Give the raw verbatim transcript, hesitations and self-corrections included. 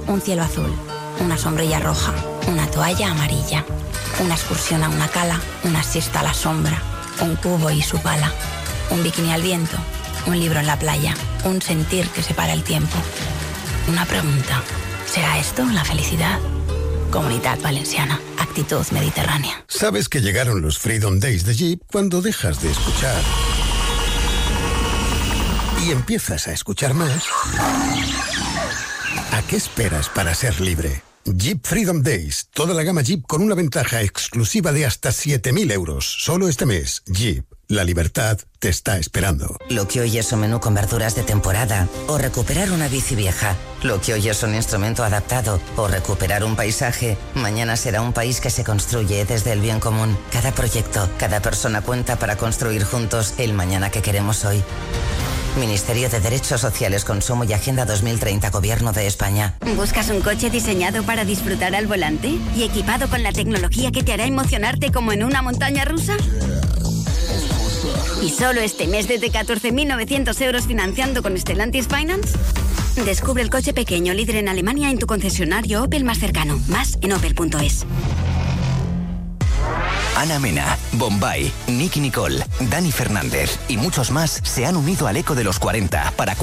Un cielo azul, una sombrilla roja, una toalla amarilla, una excursión a una cala, una siesta a la sombra, un cubo y su pala, un bikini al viento, un libro en la playa, un sentir que separa el tiempo. Una pregunta, ¿será esto la felicidad? Comunidad Valenciana, actitud mediterránea. Sabes que llegaron los Freedom Days de Jeep cuando dejas de escuchar y empiezas a escuchar más. ¿A qué esperas para ser libre? Jeep Freedom Days, toda la gama Jeep con una ventaja exclusiva de hasta siete mil euros. Solo este mes, Jeep, la libertad te está esperando. Lo que hoy es un menú con verduras de temporada o recuperar una bici vieja. Lo que hoy es un instrumento adaptado o recuperar un paisaje, mañana será un país que se construye desde el bien común. Cada proyecto, cada persona cuenta para construir juntos el mañana que queremos hoy. Ministerio de Derechos Sociales, Consumo y Agenda dos mil treinta, Gobierno de España. ¿Buscas un coche diseñado para disfrutar al volante y equipado con la tecnología que te hará emocionarte como en una montaña rusa? ¿Y solo este mes desde catorce mil novecientos euros financiando con Stellantis Finance? Descubre el coche pequeño líder en Alemania en tu concesionario Opel más cercano. Más en opel punto es. Ana Mena, Bombay, Nicky Nicole, Dani Fernández y muchos más se han unido al Eco de los cuarenta para